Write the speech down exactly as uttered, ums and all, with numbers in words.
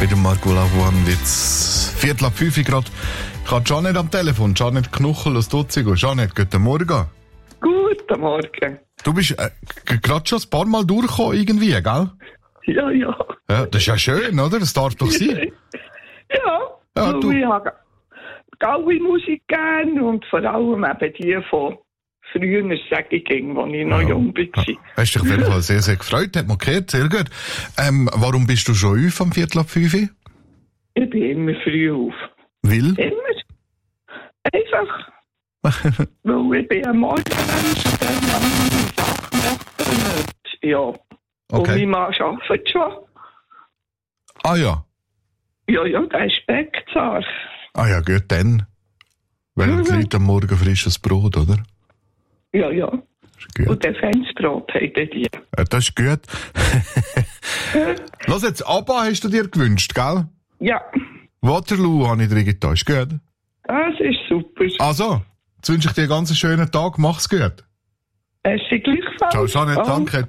Mit dem Marco Lavoine wird's Viertel ab fünf gerade. Ich habe Janet am Telefon. Janet Knuchel aus Dutzigo. Janet, guten Morgen. Guten Morgen. Du bist äh, gerade schon ein paar Mal durchgekommen irgendwie, gell? Ja, ja. Ja, das ist ja schön, oder? Das darf doch sein. Ja, Ja, weil du- ich habe Gaui-Musik gerne und vor allem eben die von früher, sage ich, als ich noch jung war. Hast dich auf jeden Fall sehr, sehr gefreut. Hat man gehört, sehr gut. Ähm, warum bist du schon auf am Viertel ab fünf? Ich bin immer früh auf. Will? Immer. Einfach. Weil ich bin ein Morgenmensch, der macht meine Sachen nicht. Ja. Und Okay. mein Mann arbeitet schon. Ah ja. Ja, ja, der ist Backzar. Ah ja, gut, dann. Weil die Mhm. Leute am Morgen frisches Brot, oder? Ja, ja. Das ist gut. Und der Fensterbrot haben die. Ja, das ist gut. Lass jetzt, ABBA hast du dir gewünscht, gell? Ja, Waterloo habe ich dir getan, ist gut. das ist super. Also, jetzt wünsche ich dir einen ganz schönen Tag, mach's gut. Es ist gleichfalls. Ciao, Janet, Oh. danke.